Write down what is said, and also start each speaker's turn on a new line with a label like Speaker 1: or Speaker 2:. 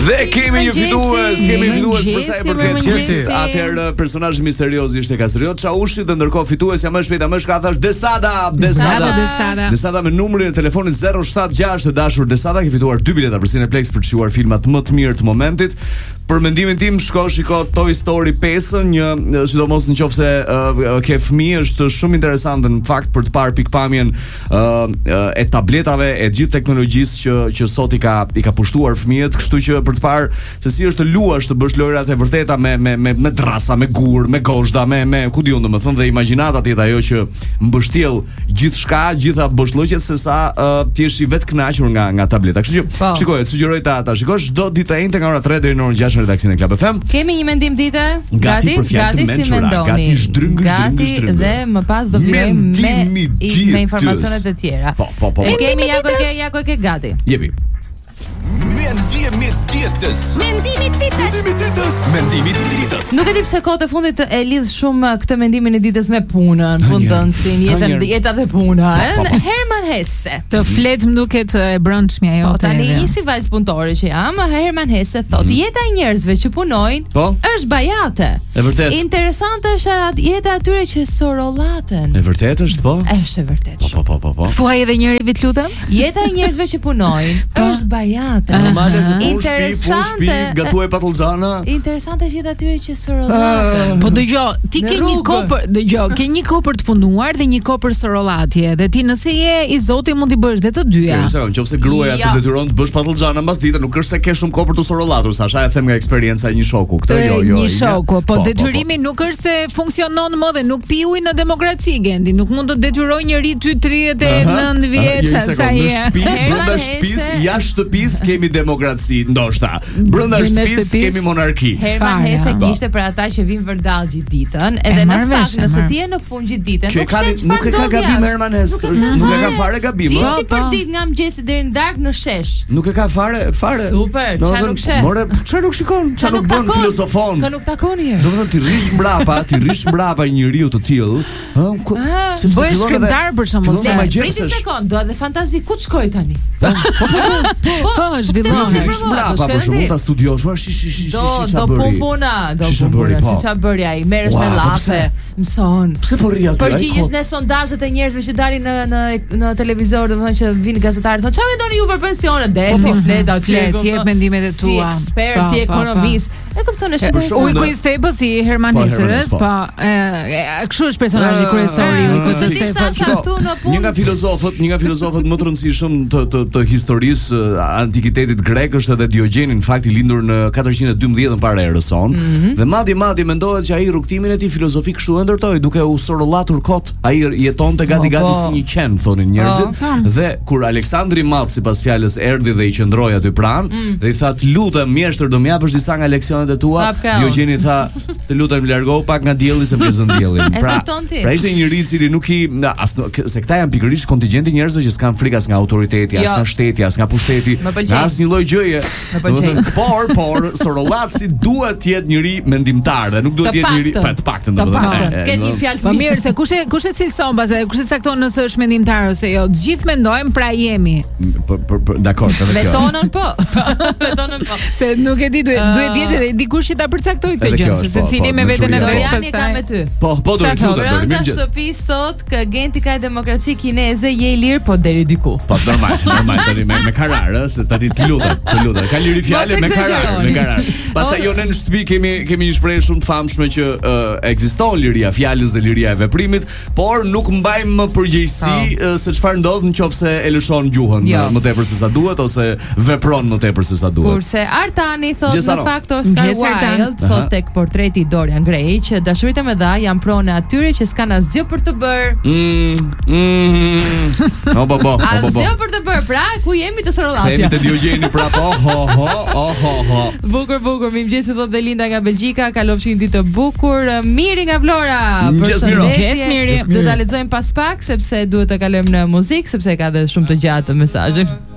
Speaker 1: Dhe kemi një fitues, për sa i përket qesit. Atëherë personazhi misterioz ishte Kastriot Çaushi dhe ndërkohë fituesja më shpejt më shka thash Desada me numrin e telefonit 076 të dashur Desada ke fituar 2 bileta për Cineplex për të shikuar filmat më të mirë të momentit. Për mendimin tim shiko Toy Story 5-ën, sidomos nëse ke fëmijë, është shumë interesante në fakt për të parë pikpamjen e tabletave, e gjithë teknologjisë që sot i ka pushtuar fëmijët, kështu që për të parë se si është të luash, të bësh lojrat e vërteta me drasa, me gur, me gozhda, me ku diun domethënë, dhe imagjinata ti ajo që mbështjell gjithçka, gjitha boshllëqet sesa ti je i vetë kënaqur nga tableta. Kështu që shikoj, sugjeroj ta shikosh çdo ditë të njëjtë nga ora 3 deri në orën 6 në redaksin e Club FM.
Speaker 2: Kemi një mendim dite?
Speaker 1: Gati si mendoni.
Speaker 2: Gati dhe më pas do vijmë me informacionet e tjera.
Speaker 1: Po.
Speaker 2: Kemi Jako ke gati.
Speaker 1: Jepi.
Speaker 3: Mendimi ditës.
Speaker 2: Nuk e di pse kohët e fundit e lidh shumë këtë mendimin e ditës me punën, punëdhënësin, jeta dhe puna. Herman Hesse.
Speaker 4: Të flet më duket e brëndshme ajo.
Speaker 2: Tani nisi vajzë punëtore që jam, Herman Hesse thotë jeta e njerëzve që punojnë është bajate.
Speaker 1: E vërtet.
Speaker 2: Interesante është jeta e atyre që sorollaten.
Speaker 1: E vërtet është po?
Speaker 2: Është e vërtet.
Speaker 4: Po. Thuaj edhe njëri vit lutem.
Speaker 2: Jeta e njerëzve që punojnë është bajate.
Speaker 1: Normale se punë gatuaj patullxhana.
Speaker 2: Interesante është jeta atyre që sorollaten.
Speaker 4: Po dëgjoj, ti ke një kohë për të punuar dhe një kohë për sorollatje. Dhe ti nëse je i Zotit mund t'i bësh dhe të dyja.
Speaker 1: Nëse gruaja të detyron të bësh patullxhana mbas dite, nuk është se ke shumë kohë për të sorollatur, Sasha, e them nga eksperjenca e një shoku. Këtë jo.
Speaker 4: Një shoku, po detyrimi nuk është se funksionon më dhe nuk pi ujë në demokraci, Gendi. Nuk mund të detyroj njëri ty 39 vjeç sa je.
Speaker 1: Brenda shtëpisë, jashtë shtëpisë kemi demokraci, ndoshta. Brenda shtëpisë kemi monarki.
Speaker 2: Herman Hesse kishte për ata që vinë vërdall gjithë ditën, edhe në fakt nëse ti je në punë gjithë ditën,
Speaker 1: nuk e ka gabim Herman Hesse. Nuk e ka fare gabim.
Speaker 2: Ti për ditë nga mëngjesi deri në darkë në shesh.
Speaker 1: Nuk e ka fare.
Speaker 2: Super, çfarë nuk sheh?
Speaker 1: More, çfarë nuk shikon? Çfarë nuk bën filozofon?
Speaker 2: Kë nuk takon herë.
Speaker 1: Domethënë ti rrish mbrapa një njeriu të tillë,
Speaker 4: bëhesh shkrimtar për shembull.
Speaker 2: Priti sekond, do edhe fantazi ku shkoj tani.
Speaker 4: Po, zhvillohet.
Speaker 1: Mbrapa për shembull ta studiosh,
Speaker 2: do puna, si ç'a bëri ai, merresh me llafe, mëson.
Speaker 1: Pse po rri aty?
Speaker 2: Përgjigjesh në sondazhet e njerëzve që dalin në televizor, domethënë që vinë gazetarët, thonë çfarë mendoni ju për pensionet? Ti flet aty,
Speaker 4: jep mendimet e tua.
Speaker 2: Si ekspert i ekonomisë. E kupton e shumë.
Speaker 4: Ujku i Stepës si Herman Hesse, po. Kështu është personazhi kryesor i Ujku i Stepës.
Speaker 1: Një nga filozofët më të rëndësishëm të historisë antikitetit grek është edhe Diogjeni, në fakt i lindur në 412 para erës sonë. Dhe madje mendohet që ai rrugtimin e tij filozofik kështu e ndërtoi, duke u sorollatur kot. Ai jetonte gati si një qen, thonin njerëzit. Dhe kur Aleksandri i Madh sipas fjalës erdhi dhe i qëndroi aty pranë, dhe i tha: "Të lutem mjeshtër, do më japësh disa nga leksionet e tua?" Diogjeni tha: "Të lutem largohu pak nga dielli se prezon diellin." Pra ishte një njeri i cili nuk i se këta janë pikërisht kontingjenti njerëzve që s'kan frikë as nga autoriteti, as nga shteti, as nga pushteti, as një lloj gjëje. Por sorollaci duhet të jetë njëri mendimtar dhe nuk duhet të jetë njëri të paktën.
Speaker 2: Ket një fjalë të
Speaker 4: mirë se kush e cilson pas, kush e cakton nëse është mendimtar ose jo. Të gjithë mendojmë, pra jemi.
Speaker 1: Dakor,
Speaker 2: vetonën po.
Speaker 4: Se nuk e di, duhet jetë edhe dikush që ta përcaktoj këtë gjë, se secili me veten e vet.
Speaker 2: Doriani ka me ty.
Speaker 1: Po, do të lutem.
Speaker 2: Brenda shtëpisë sot që Genti ka demokraci kineze, je i lirë po deri diku.
Speaker 1: Po normal, tani me karar, se tani të lutem. Ka liri fjalë me karar. Pastaj jo në shtëpi kemi një shprehje shumë të famshme që ekziston liria e fjalës dhe liria e veprimit, por nuk mbajmë më përgjegjësi se çfarë ndodh nëse e lëshon gjuhën më tepër se sa duhet ose vepron më tepër se sa duhet.
Speaker 2: Kurse Artani thotë në fakt Oscar Wilde thotë tek portreti i Dorian Gray që dashuritë me dha janë pronë atyre që s'kan asgjë për të bërë. Asgjë për të bërë, pra ku jemi të sorollatia.
Speaker 1: Jemi te Diogjeni pra po.
Speaker 2: Bukur, mirëmëngjes thotë dhe Linda nga Belgjika, kalofshin ditë të bukur. Miri nga Vlora.
Speaker 4: Mirëmëngjes.
Speaker 2: Do ta lexojmë pas pak sepse duhet të kalojmë në muzikë sepse ka dhe shumë të gjatë mesazhin.